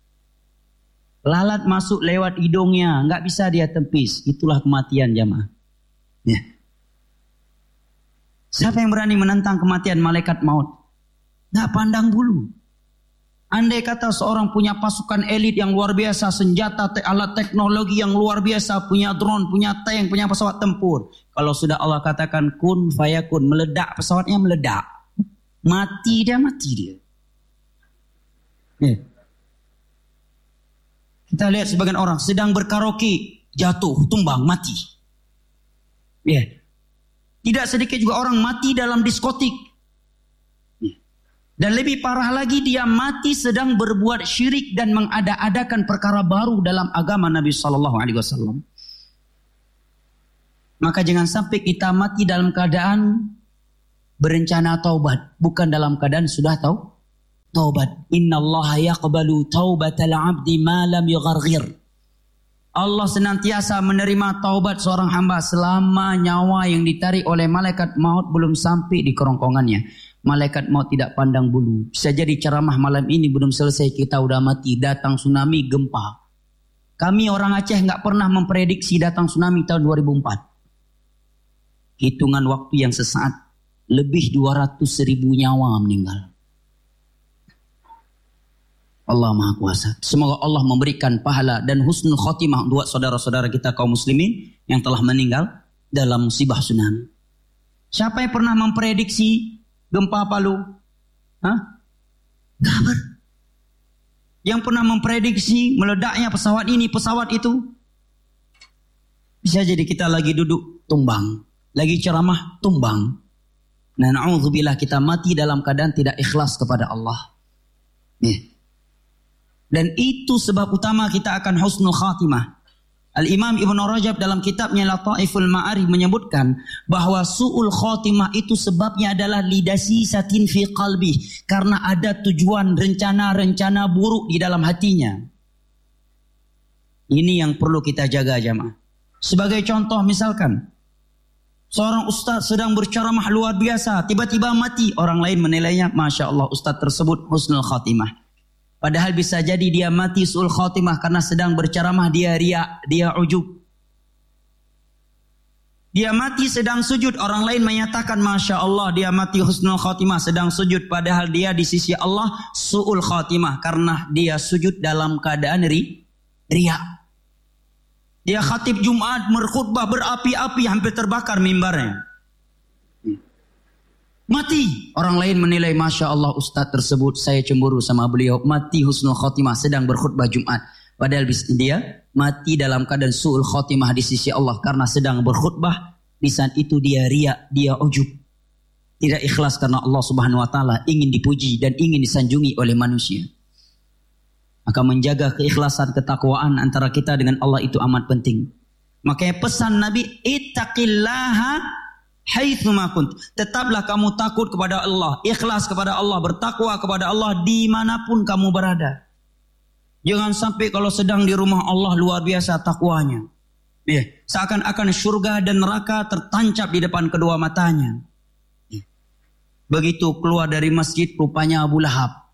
Lalat masuk lewat hidungnya, nggak bisa dia tepis. Itulah kematian jamaah. Ya. Siapa yang berani menentang kematian malaikat maut? Nggak pandang bulu. Andai kata seorang punya pasukan elit yang luar biasa, senjata, alat teknologi yang luar biasa, punya drone, punya tank, punya pesawat tempur. Kalau sudah Allah katakan kun fayakun, meledak pesawatnya meledak. Mati dia. Ya. Kita lihat sebagian orang sedang berkaraoke, jatuh, tumbang, mati. Ya. Tidak sedikit juga orang mati dalam diskotik. Ya. Dan lebih parah lagi dia mati sedang berbuat syirik dan mengada-adakan perkara baru dalam agama Nabi SAW. Maka jangan sampai kita mati dalam keadaan berencana taubat, bukan dalam keadaan sudah taubat. Innallaha yaqbalu taubatal 'abdi ma lam yugharghir. Allah senantiasa menerima taubat seorang hamba selama nyawa yang ditarik oleh malaikat maut belum sampai di kerongkongannya. Malaikat maut tidak pandang bulu. Bisa jadi ceramah malam ini belum selesai kita udah mati, datang tsunami, gempa. Kami orang Aceh nggak pernah memprediksi datang tsunami tahun 2004. Hitungan waktu yang sesaat, lebih 200.000 nyawa meninggal. Allah Maha Kuasa. Semoga Allah memberikan pahala dan husnul khotimah buat saudara-saudara kita kaum muslimin yang telah meninggal dalam musibah tsunami. Siapa yang pernah memprediksi gempa Palu? Kabar. Yang pernah memprediksi meledaknya pesawat ini, pesawat itu? Bisa jadi kita lagi duduk tumbang, lagi ceramah tumbang. Nah, na'udzubillah kita mati dalam keadaan tidak ikhlas kepada Allah. Dan itu sebab utama kita akan husnul khatimah. Al-Imam Ibn Rajab dalam kitabnya Lataiful Ma'arif menyebutkan bahwa su'ul khatimah itu sebabnya adalah lidasi satin fi qalbi, karena ada tujuan rencana-rencana buruk di dalam hatinya. Ini yang perlu kita jaga jamaah. Sebagai contoh misalkan seorang ustaz sedang berceramah luar biasa, tiba-tiba mati, orang lain menilainya, Masya Allah ustaz tersebut husnul khatimah. Padahal bisa jadi dia mati su'ul khatimah karena sedang berceramah dia riya, dia ujub. Dia mati sedang sujud, orang lain menyatakan Masya Allah dia mati husnul khatimah sedang sujud. Padahal dia di sisi Allah su'ul khatimah karena dia sujud dalam keadaan riya. Dia khatib Jumat berkhutbah berapi-api hampir terbakar mimbarnya. Mati. Orang lain menilai Masya Allah ustaz tersebut saya cemburu sama beliau. Mati husnul khotimah sedang berkhutbah Jumat. Padahal dia mati dalam keadaan su'ul khotimah di sisi Allah. Karena sedang berkhutbah. Di saat itu dia riya, dia ujub. Tidak ikhlas karena Allah subhanahu wa ta'ala ingin dipuji dan ingin disanjungi oleh manusia. Maka menjaga keikhlasan, ketakwaan antara kita dengan Allah itu amat penting. Makanya pesan Nabi, ittaqillaha haitsuma kunt. Tetaplah kamu takut kepada Allah, ikhlas kepada Allah, bertakwa kepada Allah dimanapun kamu berada. Jangan sampai kalau sedang di rumah Allah luar biasa takwanya. Seakan-akan surga dan neraka tertancap di depan kedua matanya. Begitu keluar dari masjid rupanya Abu Lahab.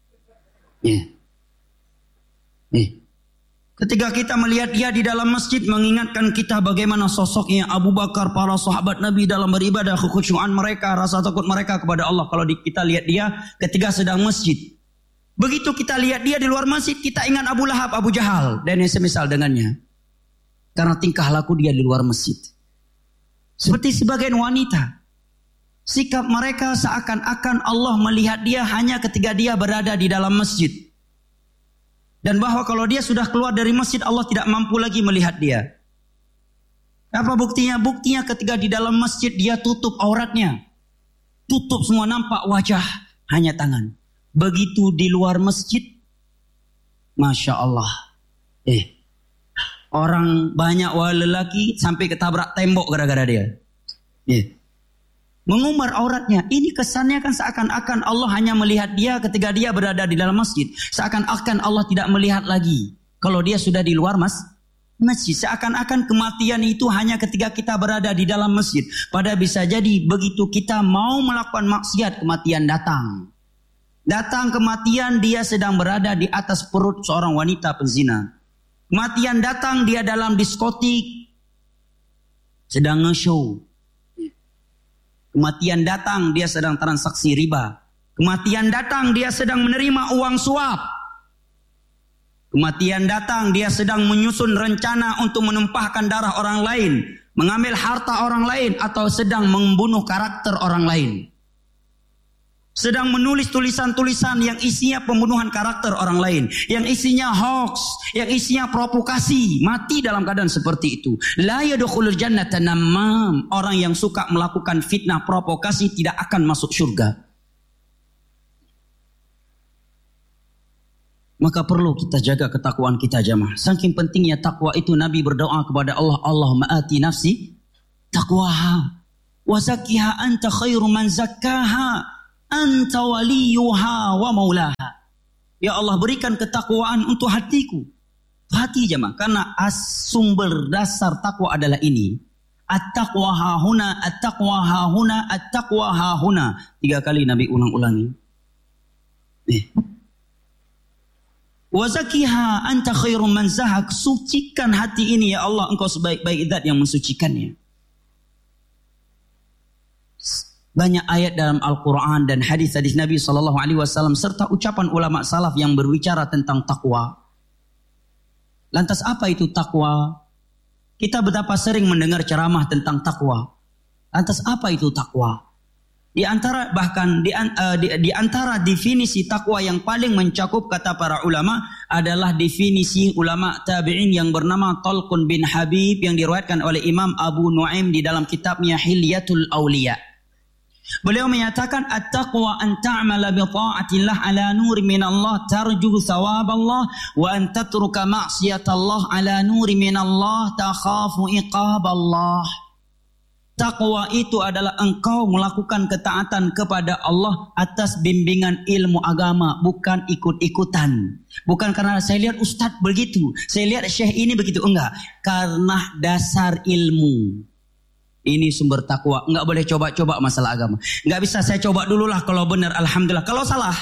Ketika kita melihat dia di dalam masjid mengingatkan kita bagaimana sosoknya Abu Bakar, para sahabat Nabi dalam beribadah, kekhusyuan mereka, rasa takut mereka kepada Allah. Kalau kita lihat dia ketika sedang masjid. Begitu kita lihat dia di luar masjid, kita ingat Abu Lahab, Abu Jahal dan yang semisal dengannya. Karena tingkah laku dia di luar masjid. Seperti sebagian wanita. Sikap mereka seakan-akan Allah melihat dia hanya ketika dia berada di dalam masjid. Dan bahwa kalau dia sudah keluar dari masjid, Allah tidak mampu lagi melihat dia. Apa buktinya? Buktinya ketika di dalam masjid dia tutup auratnya. Tutup semua, nampak wajah, hanya tangan. Begitu di luar masjid, Masya Allah. Orang banyak lelaki sampai ketabrak tembok gara-gara dia. Mengumbar auratnya. Ini kesannya kan seakan-akan Allah hanya melihat dia ketika dia berada di dalam masjid. Seakan-akan Allah tidak melihat lagi kalau dia sudah di luar masjid. Seakan-akan kematian itu hanya ketika kita berada di dalam masjid. Padahal bisa jadi begitu kita mau melakukan maksiat, kematian datang. Datang kematian, dia sedang berada di atas perut seorang wanita penzina. Kematian datang, dia dalam diskotik sedang nge-show. Kematian datang, dia sedang transaksi riba. Kematian datang, dia sedang menerima uang suap. Kematian datang, dia sedang menyusun rencana untuk menumpahkan darah orang lain, mengambil harta orang lain, atau sedang membunuh karakter orang lain. Sedang menulis tulisan-tulisan yang isinya pembunuhan karakter orang lain, yang isinya hoax, yang isinya provokasi, mati dalam keadaan seperti itu. La yadkhulul jannata namam. Orang yang suka melakukan fitnah, provokasi tidak akan masuk surga. Maka perlu kita jaga ketakwaan kita jamaah. Saking pentingnya takwa itu, Nabi berdoa kepada Allah, Allahumma ati nafsi taqwaha wa zakkiha anta khairu man zakkaha anta waliyuha wa maulaha. Ya Allah, berikan ketakwaan untuk hatiku. Hati jemaah, karena sumber dasar takwa adalah ini. At-taqwa hahuna, at-taqwa hahuna, at-taqwa hahuna. 3 kali Nabi ulang-ulangi. Wa zakkiha anta khairu man zahak. Sucikan hati ini ya Allah, engkau sebaik-baik zat yang mensucikannya. Banyak ayat dalam Al-Quran dan hadis-hadis Nabi SAW serta ucapan ulama salaf yang berbicara tentang takwa. Lantas apa itu takwa? Kita betapa sering mendengar ceramah tentang takwa. Lantas apa itu takwa? Di antara definisi takwa yang paling mencakup kata para ulama adalah definisi ulama tabi'in yang bernama Talqun bin Habib yang diriwayatkan oleh Imam Abu Nuaim di dalam kitabnya Hilyatul Auliya. Beliau menyatakan at-taqwa an ta'mala bi ta'atillah ala nuri minallah tarju thawaballah wa an tatruka ma'siyatallah ala nuri minallah takhafu iqaballah. Taqwa itu adalah engkau melakukan ketaatan kepada Allah atas bimbingan ilmu agama, bukan ikut-ikutan. Bukan karena saya lihat ustadz begitu, saya lihat syekh ini begitu, enggak. Karena dasar ilmu. Ini sumber takwa. Enggak boleh coba-coba masalah agama. Enggak bisa saya coba dululah, kalau benar alhamdulillah. Kalau salah,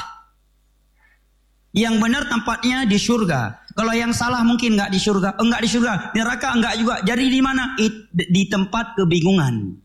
yang benar tempatnya di surga. Kalau yang salah mungkin enggak di surga. Enggak di surga. Di neraka enggak juga. Jadi di mana? Di tempat kebingungan.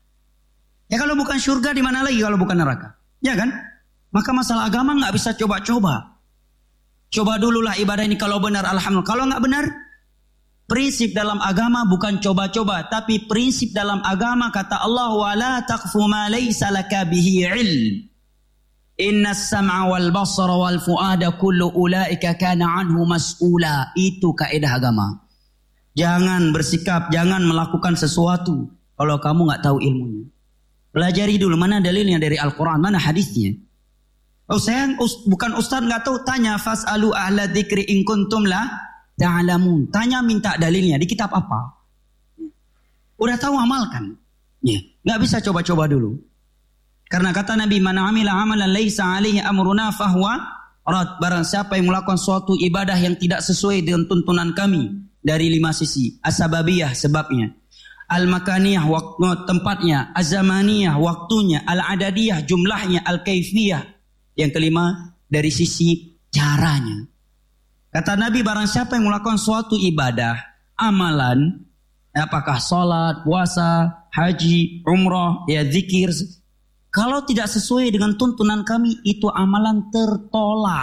Ya kalau bukan surga di mana lagi kalau bukan neraka? Ya kan? Maka masalah agama enggak bisa coba-coba. Coba dululah ibadah ini, kalau benar alhamdulillah. Kalau enggak benar, prinsip dalam agama bukan coba-coba, tapi prinsip dalam agama kata Allah, wala taqfu ma laysa laka bihi ilm. Innas sam'a wal basara wal fuada kullu ulaika kana anhu mas'ula. Itu kaidah agama. Jangan bersikap, jangan melakukan sesuatu kalau kamu enggak tahu ilmunya. Pelajari dulu mana dalilnya dari Al-Qur'an, mana hadisnya. Oh, saya bukan ustaz enggak tahu, tanya fasalu ahla dzikri in kuntum la ta'lamun. Tanya minta dalilnya di kitab apa. Udah tahu amalkan. Ya, enggak bisa coba-coba dulu. Karena kata Nabi, man amila amalan laisa alaihi amruna fahuwa rad. Barang siapa yang melakukan suatu ibadah yang tidak sesuai dengan tuntunan kami dari 5 sisi. As-sababiyah, sebabnya. Al-makaniyah, waktu tempatnya. Az-zamaniyah, waktunya. Al-adadiyah, jumlahnya. Al-kaifiyah. Yang kelima, dari sisi caranya. Kata Nabi, barang siapa yang melakukan suatu ibadah, amalan, apakah sholat, puasa, haji, umrah, ya zikir, kalau tidak sesuai dengan tuntunan kami, itu amalan tertolak.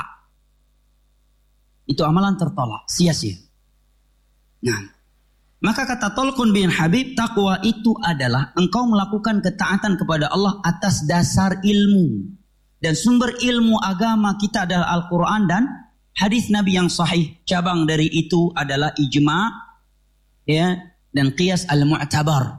Itu amalan tertolak, sia-sia. Nah, maka kata Talqun bin Habib, takwa itu adalah engkau melakukan ketaatan kepada Allah atas dasar ilmu. Dan sumber ilmu agama kita adalah Al-Quran dan hadis Nabi yang sahih. Cabang dari itu adalah ijma', ya, dan qiyas al-mu'tabar.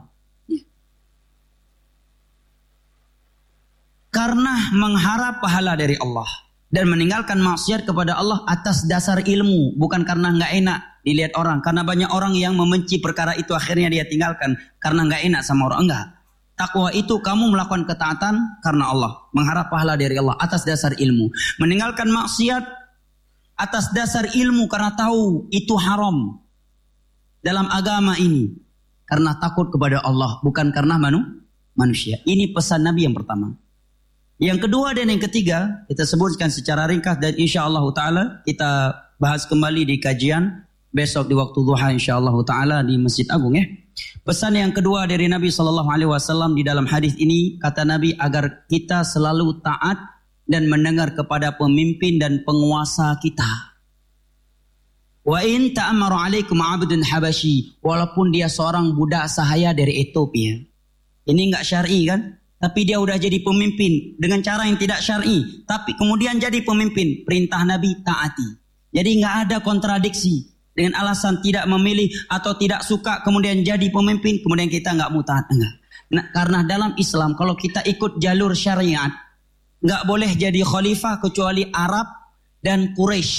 Karena mengharap pahala dari Allah dan meninggalkan maksiat kepada Allah atas dasar ilmu, bukan karena enggak enak dilihat orang. Karena banyak orang yang membenci perkara itu, akhirnya dia tinggalkan karena enggak enak sama orang. Enggak. Takwa itu kamu melakukan ketaatan karena Allah, mengharap pahala dari Allah atas dasar ilmu. Meninggalkan maksiat atas dasar ilmu karena tahu itu haram dalam agama ini, karena takut kepada Allah, bukan karena manusia. Ini pesan Nabi yang pertama. Yang kedua dan yang ketiga kita sebutkan secara ringkas, dan insyaallah taala kita bahas kembali di kajian besok di waktu duha insyaallah taala di Masjid Agung, ya. Pesan yang kedua dari Nabi SAW di dalam hadis ini, kata Nabi, agar kita selalu taat dan mendengar kepada pemimpin dan penguasa kita. Wa in ta'amara alaikum 'abdun habasyi, walaupun dia seorang budak sahaya dari Ethiopia. Ini enggak syar'i kan? Tapi dia udah jadi pemimpin dengan cara yang tidak syar'i, tapi kemudian jadi pemimpin. Perintah Nabi taati. Jadi enggak ada kontradiksi. Dengan alasan tidak memilih atau tidak suka kemudian jadi pemimpin, kemudian kita enggak mau taat, enggak. Nah, karena dalam Islam kalau kita ikut jalur syariat, enggak boleh jadi khalifah kecuali Arab dan Quraisy.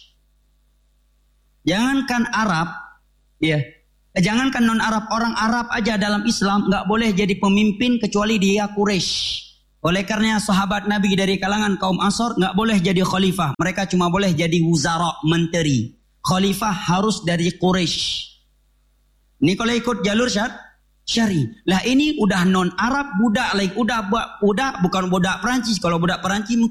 Jangankan Arab, ya, jangankan non Arab, orang Arab aja dalam Islam enggak boleh jadi pemimpin kecuali dia Quraisy. Oleh karena sahabat Nabi dari kalangan kaum Ansar enggak boleh jadi khalifah, mereka cuma boleh jadi wuzara, menteri. Khalifah harus dari Quraisy. Ini kalau ikut jalur syari. Lah ini udah non Arab, budak, like udah budak bukan budak Perancis. Kalau budak Perancis